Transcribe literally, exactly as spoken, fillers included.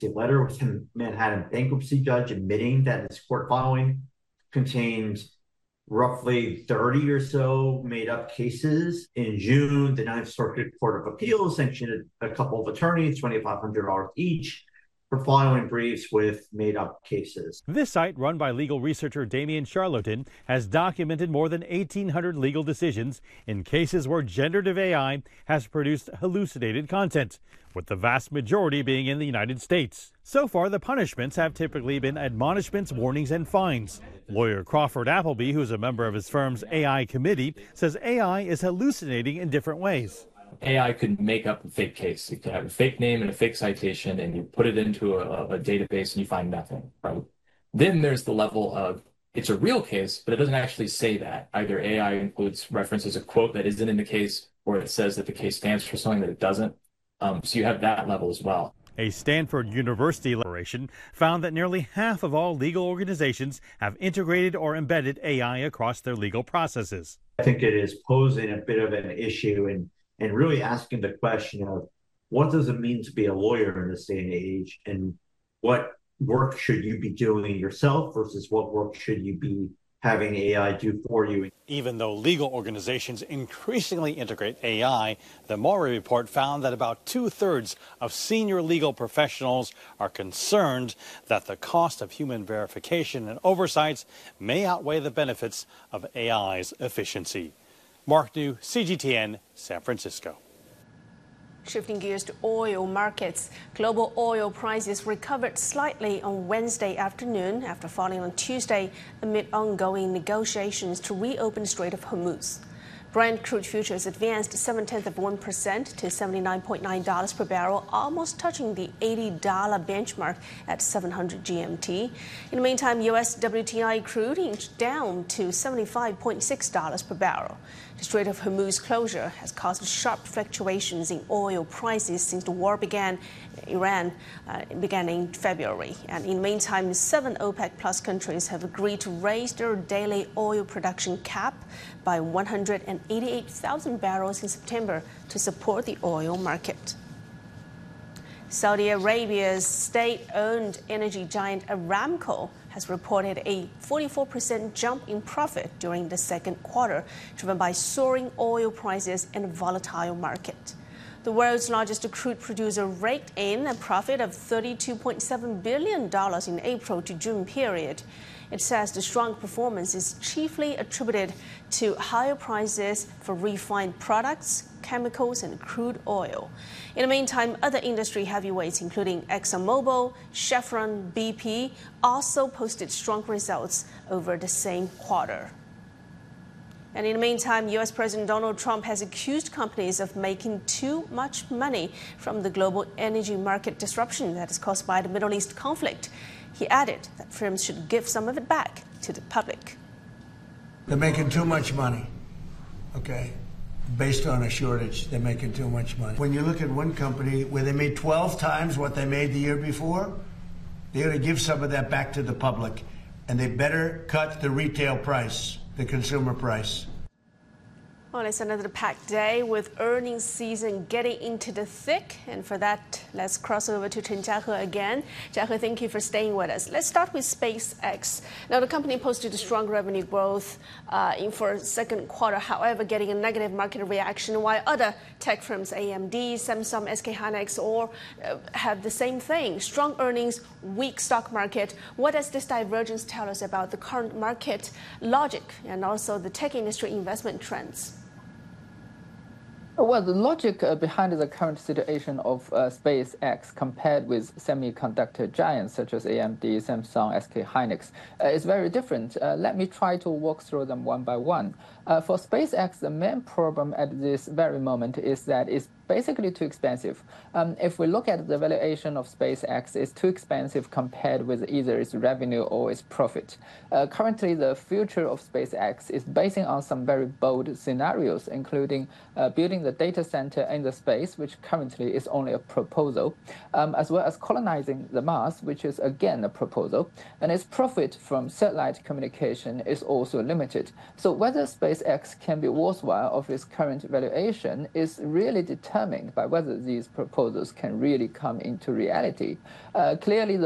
a letter with a Manhattan bankruptcy judge admitting that his court filing contained roughly thirty or so made-up cases. In June, the Ninth Circuit Court of Appeals sanctioned a couple of attorneys, two thousand five hundred dollars each, for filing briefs with made-up cases. This site, run by legal researcher Damien Charlton, has documented more than eighteen hundred legal decisions in cases where generative A I has produced hallucinated content, with the vast majority being in the United States. So far, the punishments have typically been admonishments, warnings, and fines. Lawyer Crawford Appleby, who's a member of his firm's A I committee, says A I is hallucinating in different ways. A I could make up a fake case. You could have a fake name and a fake citation, and you put it into a, a database and you find nothing. Right? Then there's the level of it's a real case, but it doesn't actually say that. Either A I includes references a quote that isn't in the case, or it says that the case stands for something that it doesn't. Um, so you have that level as well. A Stanford University elaboration found that nearly half of all legal organizations have integrated or embedded A I across their legal processes. I think it is posing a bit of an issue and and really asking the question of what does it mean to be a lawyer in this day and age, and what work should you be doing yourself versus what work should you be having A I do for you. Even though legal organizations increasingly integrate A I, the Maury report found that about two-thirds of senior legal professionals are concerned that the cost of human verification and oversights may outweigh the benefits of A I's efficiency. Mark New, C G T N, San Francisco. Shifting gears to oil markets, global oil prices recovered slightly on Wednesday afternoon after falling on Tuesday amid ongoing negotiations to reopen Strait of Hormuz. Brent crude futures advanced seven-tenths of one percent to seventy-nine point nine dollars per barrel, almost touching the eighty dollar benchmark at seven hundred G M T. In the meantime, U S W T I crude inched down to seventy-five point six dollars per barrel. The Strait of Hormuz closure has caused sharp fluctuations in oil prices since the war began. Iran uh, began in February. And in the meantime, seven OPEC plus countries have agreed to raise their daily oil production cap by one hundred eighty-eight thousand barrels in September to support the oil market. Saudi Arabia's state-owned energy giant Aramco has reported a forty-four percent jump in profit during the second quarter, driven by soaring oil prices and a volatile market. The world's largest crude producer raked in a profit of thirty-two point seven billion dollars in April to June period. It says the strong performance is chiefly attributed to higher prices for refined products, chemicals, and crude oil. In the meantime, other industry heavyweights, including ExxonMobil, Chevron, B P, also posted strong results over the same quarter. And in the meantime, U S President Donald Trump has accused companies of making too much money from the global energy market disruption that is caused by the Middle East conflict. He added that firms should give some of it back to the public. They're making too much money, okay? Based on a shortage, they're making too much money. When you look at one company where they made twelve times what they made the year before, they're going to give some of that back to the public, and they better cut the retail price, the consumer price. Well, it's another packed day with earnings season getting into the thick. And for that, let's cross over to Chen Jiahe again. Jiahe, thank you for staying with us. Let's start with SpaceX. Now, the company posted a strong revenue growth uh, in for second quarter, however, getting a negative market reaction, while other tech firms, A M D, Samsung, S K Hynix, all uh, have the same thing. Strong earnings, weak stock market. What does this divergence tell us about the current market logic and also the tech industry investment trends? Well, the logic uh, behind the current situation of uh, SpaceX compared with semiconductor giants such as A M D, Samsung, S K Hynix uh, is very different. Uh, let me try to walk through them one by one. Uh, for SpaceX, the main problem at this very moment is that it's basically too expensive. Um, if we look at the valuation of SpaceX, it's too expensive compared with either its revenue or its profit. Uh, currently, the future of SpaceX is basing on some very bold scenarios, including uh, building the data center in the space, which currently is only a proposal, um, as well as colonizing the Mars, which is again a proposal, and its profit from satellite communication is also limited. So whether SpaceX can be worthwhile of its current valuation is really determined determined by whether these proposals can really come into reality. Uh, clearly, the